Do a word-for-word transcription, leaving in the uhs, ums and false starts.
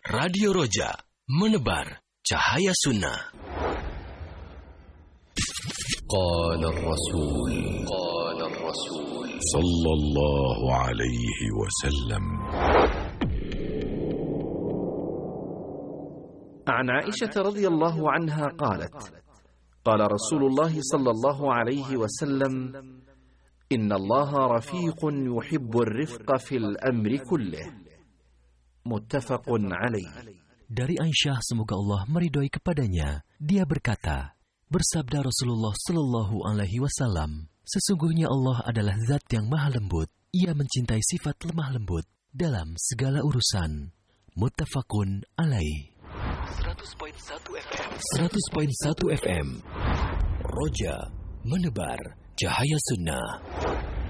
Radio Roja, menebar cahaya sunnah. Qala Rasul, Qala Rasul sallallahu alaihi wasallam. عن عائشة رضي الله عنها قالت: قال رسول الله صلى الله عليه وسلم: إن الله رفيق يحب الرفق في الأمر كله. متفق عليه. Dari Aisyah, semoga Allah meridhoi kepadanya, dia berkata, bersabda Rasulullah Shallallahu Alaihi Wasallam, sesungguhnya Allah adalah Zat yang Maha Lembut. Ia mencintai sifat lemah lembut dalam segala urusan. Muttafaqun alaih. seratus koma satu F M seratus koma satu F M Roja, menebar cahaya sunnah.